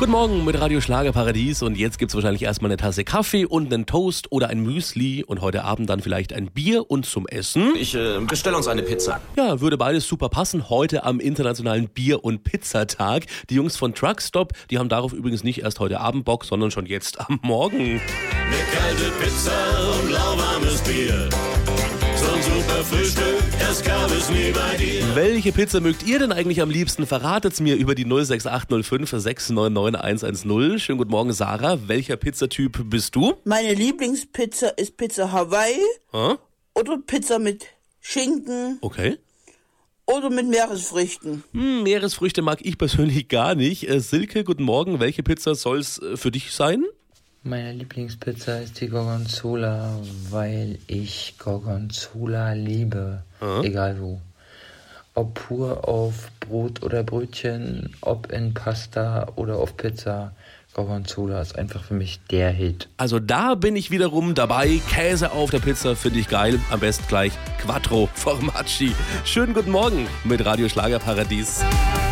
Guten Morgen mit Radio Schlagerparadies und jetzt gibt's wahrscheinlich erstmal eine Tasse Kaffee und einen Toast oder ein Müsli und heute Abend dann vielleicht ein Bier und zum Essen. Ich bestelle uns eine Pizza. Ja, würde beides super passen. Heute am internationalen Bier- und Pizzatag. Die Jungs von Truckstop, die haben darauf übrigens nicht erst heute Abend Bock, sondern schon jetzt am Morgen. Eine kalte Pizza und lauwarmes Bier. So ein super Frühstück, das gab es nie bei dir. Welche Pizza mögt ihr denn eigentlich am liebsten? Verratet's mir über die 06805 699 110. Schönen guten Morgen, Sarah. Welcher Pizzatyp bist du? Meine Lieblingspizza ist Pizza Hawaii oder Pizza mit Schinken Okay. oder mit Meeresfrüchten. Meeresfrüchte mag ich persönlich gar nicht. Silke, guten Morgen. Welche Pizza soll's für dich sein? Meine Lieblingspizza ist die Gorgonzola, weil ich Gorgonzola liebe, egal wo. Ob pur auf Brot oder Brötchen, ob in Pasta oder auf Pizza, Gorgonzola ist einfach für mich der Hit. Also da bin ich wiederum dabei. Käse auf der Pizza finde ich geil. Am besten gleich Quattro Formaggi. Schönen guten Morgen mit Radio Schlagerparadies.